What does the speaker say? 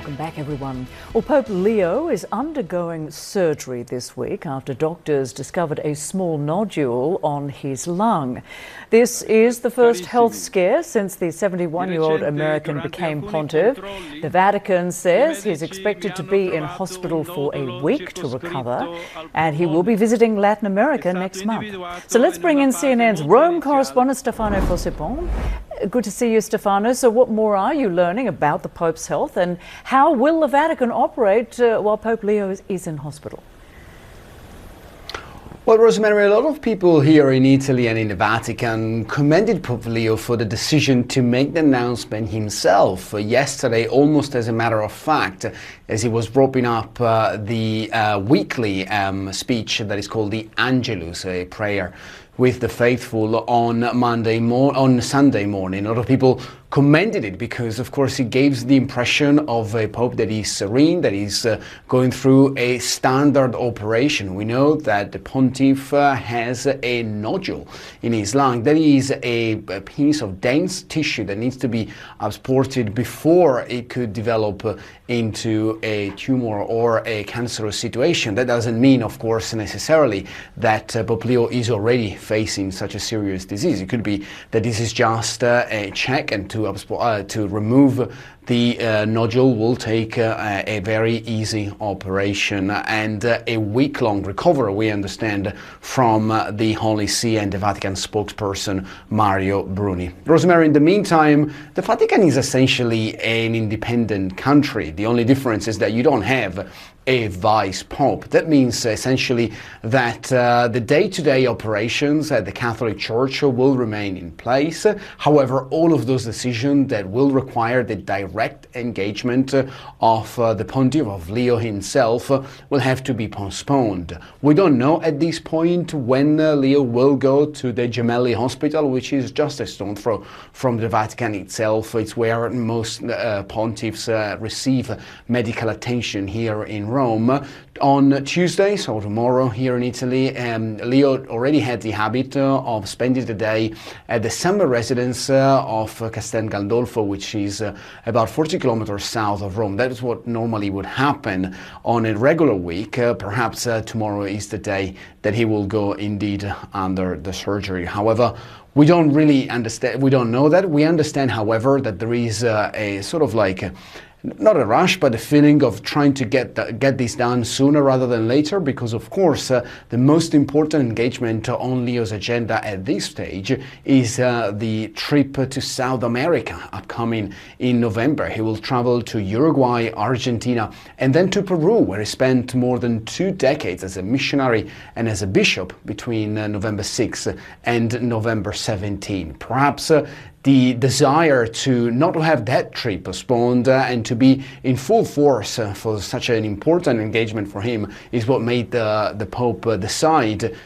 Welcome back, everyone. Well, Pope Leo is undergoing surgery this week after doctors discovered a small nodule on his lung. This is the first health scare since the 71-year-old American became pontiff. The Vatican says he's expected to be in hospital for a week to recover, and he will be visiting Latin America next month. So let's bring in CNN's Rome correspondent Stefano Fossipon. Good to see you, Stefano. So what more are you learning about the Pope's health, and how will the Vatican operate while Pope Leo is in hospital? Well, Rosemary, a lot of people here in Italy and in the Vatican commended Pope Leo for the decision to make the announcement himself yesterday, almost as a matter of fact, as he was wrapping up the weekly speech that is called the Angelus, a prayer with the faithful on Sunday morning. A lot of people commended it because, of course, it gives the impression of a pope that is serene, that is going through a standard operation. We know that the pontiff has a nodule in his lung. That is a piece of dense tissue that needs to be aborted before it could develop into a tumor or a cancerous situation. That doesn't mean, of course, necessarily that Pope Leo is already facing such a serious disease. It could be that this is just a check, and to remove the nodule will take a very easy operation and a week-long recovery, we understand from the Holy See and the Vatican spokesperson Mario Bruni. Rosemary, in the meantime, the Vatican is essentially an independent country. The only difference is that you don't have a vice pope. That means essentially that the day-to-day operations at the Catholic Church will remain in place. However, all of those decisions that will require the direct engagement of the pontiff, of Leo himself, will have to be postponed. We don't know at this point when Leo will go to the Gemelli Hospital, which is just a stone's throw from the Vatican itself. It's where most pontiffs receive medical attention here in Rome. On Tuesday, so tomorrow here in Italy, Leo already had the habit of spending the day at the summer residence of Castel Gandolfo, which is about 40 kilometers south of Rome. That is what normally would happen on a regular week. Perhaps tomorrow is the day that he will go indeed under the surgery. However, we don't really understand, we don't know that. We understand, however, that there is a sort of like not a rush, but a feeling of trying to get this done sooner rather than later, because of course the most important engagement on Leo's agenda at this stage is the trip to South America upcoming in November. He will travel to Uruguay, Argentina, and then to Peru, where he spent more than 2 decades as a missionary and as a bishop between November 6 and November 17. Perhaps the desire to not have that trip postponed and to be in full force for such an important engagement for him is what made the Pope decide